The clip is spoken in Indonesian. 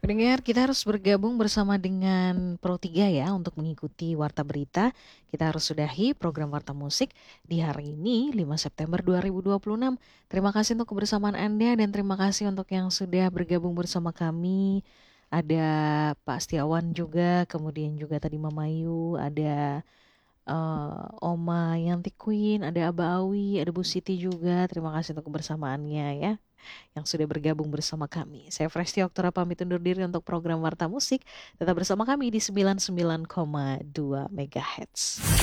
Pendengar, kita harus bergabung bersama dengan Pro 3 ya untuk mengikuti Warta Berita. Kita harus sudahi program Warta Musik di hari ini 5 September 2026. Terima kasih untuk kebersamaan Anda dan terima kasih untuk yang sudah bergabung bersama kami. Ada Pak Setiawan juga, kemudian juga tadi Mama Ayu, ada Oma Yanti Queen, ada Aba Awi, ada Bu Siti juga. Terima kasih untuk kebersamaannya ya yang sudah bergabung bersama kami. Saya Fresti Oktora pamit undur diri untuk program Warta Musik. Tetap bersama kami di 99,2 MHz.